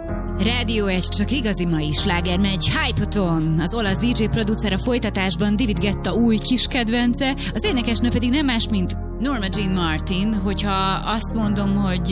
Rádió 1, csak igazi mai sláger megy, Hypaton. Az olasz DJ producer, a folytatásban David Guetta új kis kedvence, az énekesnő pedig nem más, mint Norma Jean Martin. Hogyha azt mondom, hogy